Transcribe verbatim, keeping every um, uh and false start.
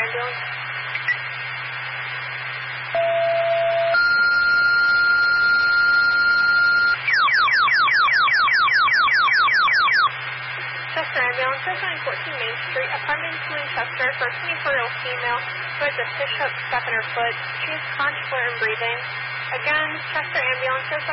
ambulance. Chester ambulance, representing fourteen Main Street, apartment two in Chester, for a twenty-four-year-old female who has a fish-hook stuck in her foot. She is conscious and breathing. Again, Chester ambulance, representing